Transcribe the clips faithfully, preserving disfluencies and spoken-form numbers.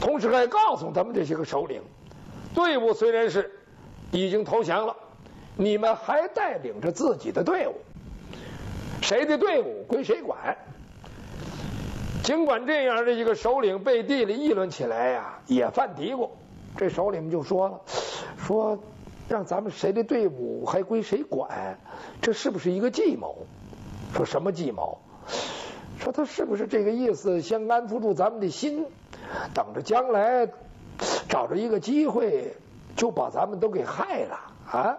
同时还告诉他们这些个首领，队伍虽然是已经投降了，你们还带领着自己的队伍，谁的队伍归谁管。尽管这样，这一个首领背地里议论起来呀，也犯嘀咕。这首领们就说了，说让咱们谁的队伍还归谁管，这是不是一个计谋？说什么计谋？说他是不是这个意思，先安抚住咱们的心，等着将来找着一个机会就把咱们都给害了啊？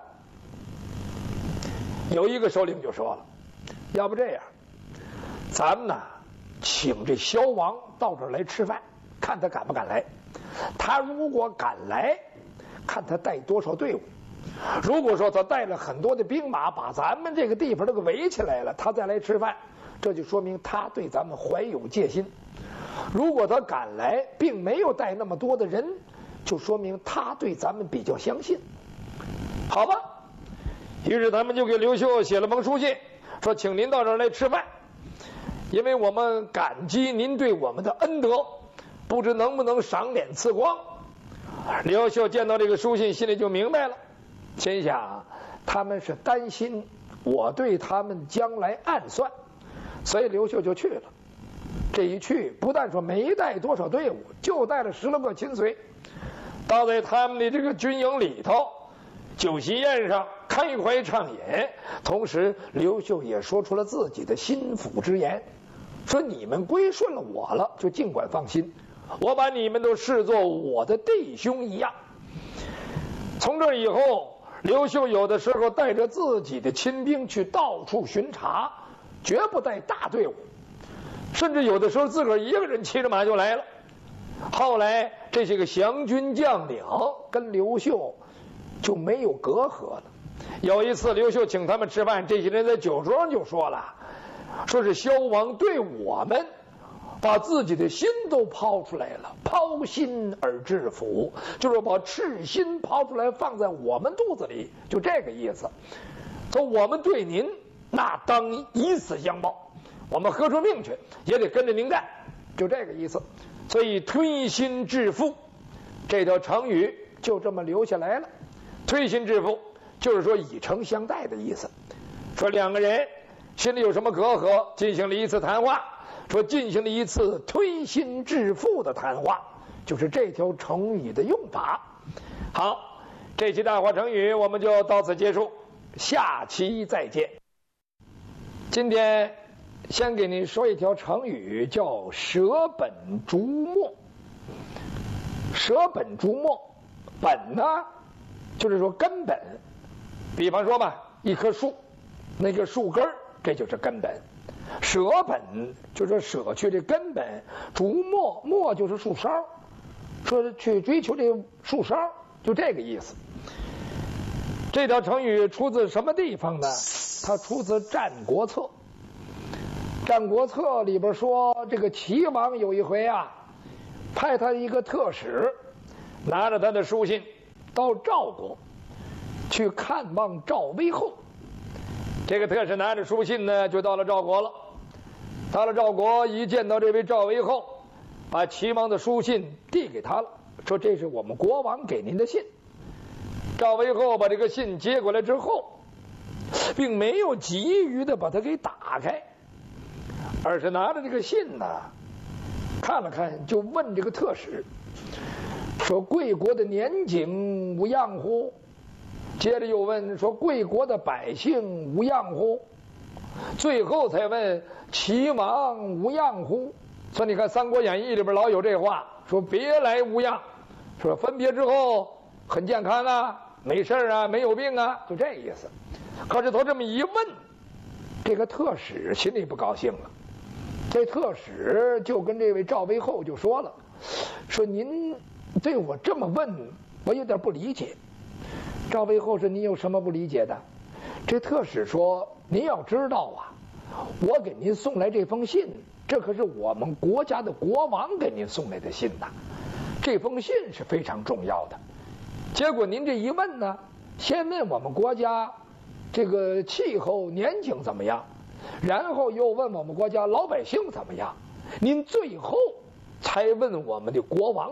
有一个首领就说了，要不这样，咱们呢请这萧王到这儿来吃饭，看他敢不敢来。他如果敢来，看他带多少队伍。如果说他带了很多的兵马，把咱们这个地方都给围起来了，他再来吃饭，这就说明他对咱们怀有戒心。如果他敢来，并没有带那么多的人，就说明他对咱们比较相信。好吧，于是他们就给刘秀写了封书信，说请您到这儿来吃饭，因为我们感激您对我们的恩德，不知能不能赏脸赐光。刘秀见到这个书信，心里就明白了，心想他们是担心我对他们将来暗算，所以刘秀就去了。这一去，不但说没带多少队伍，就带了十来个亲随，到在他们的这个军营里头，酒席宴上开怀畅饮。同时刘秀也说出了自己的心腹之言，说你们归顺了我了，就尽管放心，我把你们都视作我的弟兄一样。从这以后，刘秀有的时候带着自己的亲兵去到处巡查，绝不带大队伍，甚至有的时候自个儿一个人骑着马就来了。后来这些个降军将领跟刘秀就没有隔阂了。有一次刘秀请他们吃饭，这些人在酒桌上就说了，说是萧王对我们把自己的心都抛出来了，抛心而致腹，就是把赤心抛出来放在我们肚子里，就这个意思。说我们对您那当以死相报，我们豁出命去也得跟着您干，就这个意思。所以推心置腹这条成语就这么留下来了。推心置腹就是说以诚相待的意思，说两个人心里有什么隔阂，进行了一次谈话，说进行了一次推心置腹的谈话，就是这条成语的用法。好，这期大话成语我们就到此结束，下期再见。今天先给您说一条成语，叫舍本逐末。舍本逐末，本呢就是说根本，比方说吧，一棵树，那个树根这就是根本。舍本就是说舍去这根本，逐末，末就是树梢，说去追求这树梢，就这个意思。这条成语出自什么地方呢？它出自《战国策》。《战国策》里边说，这个齐王有一回啊，派他一个特使，拿着他的书信到赵国去看望赵威后。这个特使拿着书信呢，就到了赵国了。到了赵国，一见到这位赵威后，把齐王的书信递给他了，说这是我们国王给您的信。赵威后把这个信接过来之后，并没有急于的把它给打开，而是拿着这个信呢，看了看，就问这个特使说：“贵国的年景无恙乎？”接着又问说：“贵国的百姓无恙乎？”最后才问：“齐王无恙乎？”所以你看《三国演义》里边老有这话，说别来无恙，说分别之后很健康啊，没事啊，没有病啊，就这意思。可是他这么一问，这个特使心里不高兴了。这特使就跟这位赵威后就说了，说您对我这么问，我有点不理解。赵威后说：“你有什么不理解的？”这特使说：“您要知道啊，我给您送来这封信，这可是我们国家的国王给您送来的信呐，这封信是非常重要的。结果您这一问呢，先问我们国家这个气候年景怎么样，然后又问我们国家老百姓怎么样，您最后才问我们的国王